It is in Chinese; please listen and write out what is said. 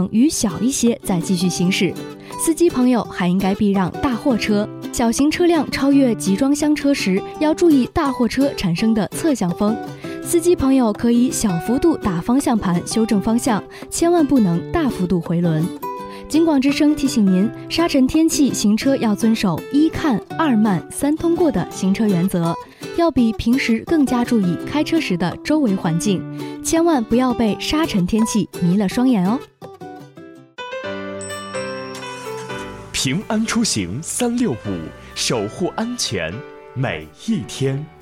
雨小一些再继续行驶。司机朋友还应该避让大货车，小型车辆超越集装箱车时，要注意大货车产生的侧向风。司机朋友可以小幅度打方向盘修正方向，千万不能大幅度回轮。京广之声提醒您，沙尘天气行车要遵守1看2慢3通过的行车原则，要比平时更加注意开车时的周围环境，千万不要被沙尘天气迷了双眼哦。 平安出行365，守护安全每一天。